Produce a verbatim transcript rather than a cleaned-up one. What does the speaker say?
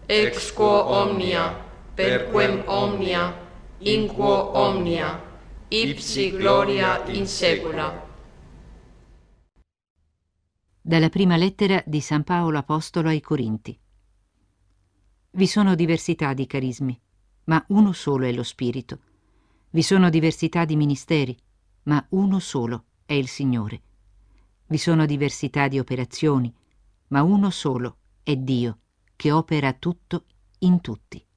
ex quo omnia, per quem omnia, in quo omnia, ipsi gloria in saecula. Dalla prima lettera di San Paolo Apostolo ai Corinti. Vi sono diversità di carismi, ma uno solo è lo Spirito. Vi sono diversità di ministeri, ma uno solo è il Signore. Vi sono diversità di operazioni, ma uno solo è Dio, che opera tutto in tutti.